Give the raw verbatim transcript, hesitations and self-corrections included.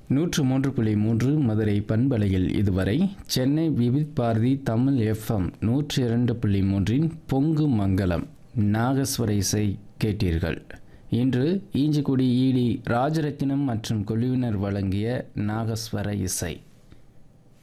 நூற்று மூன்று புள்ளி மூன்று மதுரை பண்பலையில் இதுவரை சென்னை விவித் பாரதி தமிழ் எஃப்எம் நூற்றி இரண்டு புள்ளி மூன்றின் பொங்கு மங்கலம் நாகஸ்வர இசை கேட்டீர்கள். இன்று ஈஞ்சிக்குடி ஈடி ராஜரத்தினம் மற்றும் குழுவினர் வழங்கிய நாகஸ்வர இசை.